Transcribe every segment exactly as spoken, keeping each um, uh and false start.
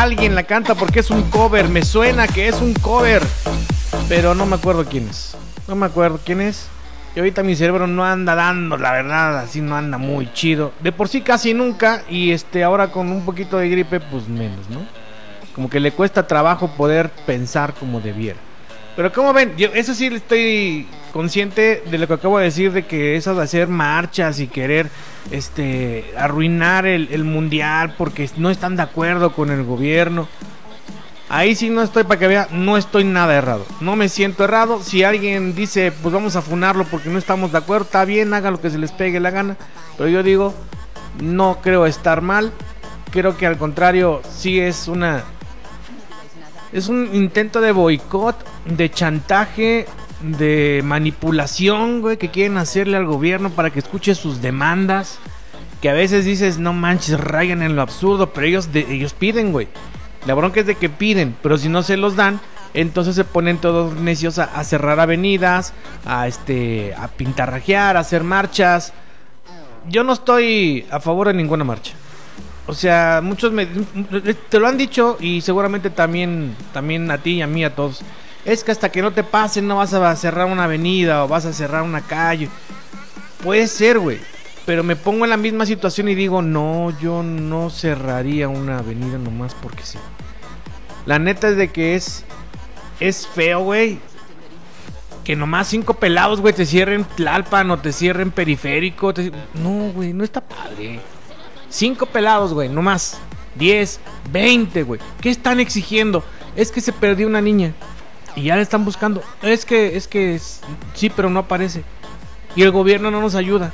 alguien la canta porque es un cover. Me suena que es un cover, pero no me acuerdo quién es. No me acuerdo quién es. Y ahorita mi cerebro no anda dando, la verdad, así no anda muy chido. De por sí casi nunca. Y este ahora con un poquito de gripe, pues menos, ¿no? Como que le cuesta trabajo poder pensar como debiera. Pero como ven, yo eso sí estoy consciente de lo que acabo de decir, de que eso de hacer marchas y querer este arruinar el, el mundial porque no están de acuerdo con el gobierno. Ahí sí no estoy, para que vea, no estoy nada errado. No me siento errado. Si alguien dice, pues vamos a funarlo porque no estamos de acuerdo, está bien, haga lo que se les pegue la gana. Pero yo digo, no creo estar mal. Creo que al contrario, sí es una... Es un intento de boicot, de chantaje, de manipulación, güey, que quieren hacerle al gobierno para que escuche sus demandas. Que a veces dices, no manches, rayan en lo absurdo, pero ellos, de, ellos piden, güey. La bronca es de que piden, pero si no se los dan, entonces se ponen todos necios a, a cerrar avenidas, a este, a pintarrajear, a hacer marchas. Yo no estoy a favor de ninguna marcha. O sea, muchos me, te lo han dicho y seguramente también, también a ti y a mí, a todos. Es que hasta que no te pasen no vas a cerrar una avenida o vas a cerrar una calle. Puede ser, güey. Pero me pongo en la misma situación y digo, no, yo no cerraría una avenida nomás porque sí. La neta es de que es, es feo, güey. Que nomás cinco pelados, güey, te cierren Tlalpan o te cierren Periférico. Te... No, güey, no está padre. Cinco pelados, güey, no más. Diez, veinte, güey. ¿Qué están exigiendo? Es que se perdió una niña y ya la están buscando. Es que, es que, es... sí, pero no aparece. Y el gobierno no nos ayuda.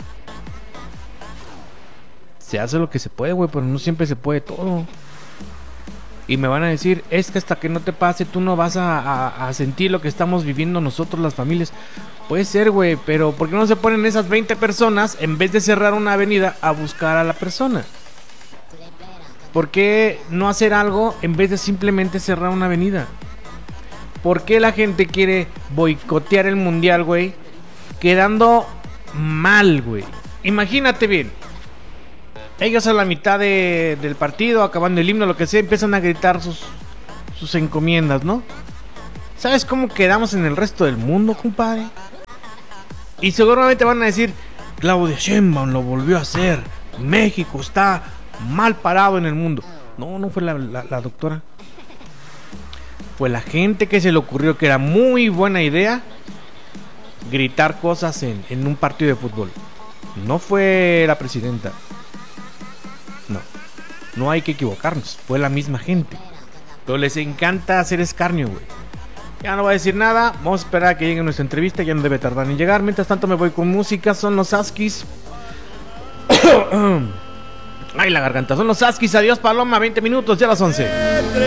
Se hace lo que se puede, güey, pero no siempre se puede todo. Y me van a decir, es que hasta que no te pase, tú no vas a, a, a sentir lo que estamos viviendo nosotros, las familias. Puede ser, güey, pero ¿por qué no se ponen esas veinte personas en vez de cerrar una avenida a buscar a la persona? ¿Por qué no hacer algo en vez de simplemente cerrar una avenida? ¿Por qué la gente quiere boicotear el mundial, güey? Quedando mal, güey. Imagínate bien. Ellos a la mitad de, del partido, acabando el himno, lo que sea, empiezan a gritar sus, sus encomiendas, ¿no? ¿Sabes cómo quedamos en el resto del mundo, compadre? Y seguramente van a decir, Claudia Sheinbaum lo volvió a hacer. México está mal parado en el mundo. No, no fue la, la, la doctora. Fue la gente que se le ocurrió que era muy buena idea gritar cosas en, en un partido de fútbol. No fue la presidenta. No, no hay que equivocarnos. Fue la misma gente. Pero les encanta hacer escarnio, güey. Ya no voy a decir nada. Vamos a esperar a que llegue nuestra entrevista. Ya no debe tardar en llegar. Mientras tanto me voy con música. Son los Askis. Ay, la garganta. Son los Askis. Adiós, Paloma. veinte minutos. Ya a las once.